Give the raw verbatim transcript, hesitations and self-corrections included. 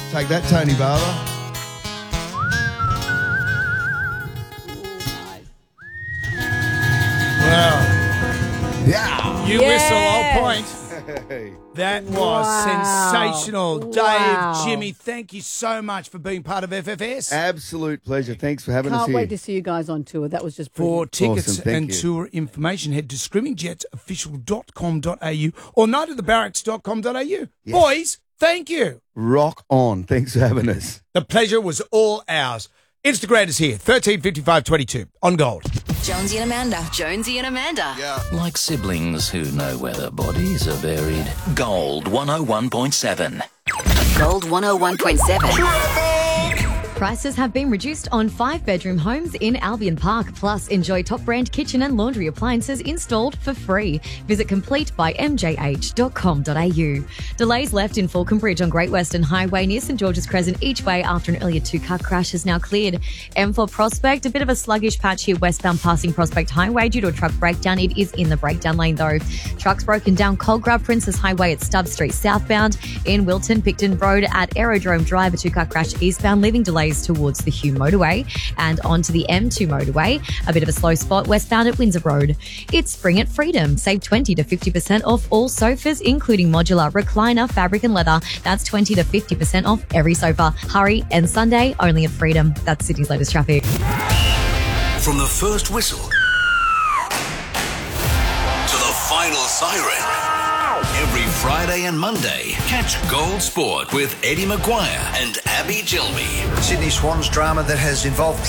Take that, Tony Barber. Wow. Yeah. You Yes. whistle, I'll point. Hey. That was Wow. sensational. Wow. Dave, Jimmy, thank you so much for being part of F F S. Absolute pleasure. Thanks for having us Can't here. wait to see you guys on tour. That was just For brilliant. tickets Awesome, thank and you. tour information, head to screaming jets official dot com dot a u or night at the barracks dot com dot a u. Yes. Boys, thank you. Rock on. Thanks for having us. The pleasure was all ours. Instagram is here, thirteen fifty-five twenty-two on Gold. Jonesy and Amanda. Jonesy and Amanda. Like siblings who know where their bodies are buried. Gold one oh one point seven. Gold one oh one point seven. Prices have been reduced on five-bedroom homes in Albion Park. Plus, enjoy top-brand kitchen and laundry appliances installed for free. Visit complete by m j h dot com dot a u. Delays left in Falcon Bridge on Great Western Highway near St George's Crescent each way after an earlier two-car crash is now cleared. M four Prospect, a bit of a sluggish patch here westbound passing Prospect Highway due to a truck breakdown. It is in the breakdown lane though. Trucks broken down Colgrove Princess Highway at Stubbs Street southbound. In Wilton, Picton Road at Aerodrome Drive, a two-car crash eastbound, leaving delays towards the Hume motorway and onto the M two motorway. A bit of a slow spot westbound at Windsor Road. It's spring at Freedom. Save twenty to fifty percent off all sofas, including modular, recliner, fabric and leather. That's twenty to fifty percent off every sofa. Hurry, and Sunday only at Freedom. That's Sydney's latest traffic. From the first whistle to the final siren. Every Friday and Monday, catch Gold Sport with Eddie Maguire and Abby Gilby. Sydney Swans drama that has involved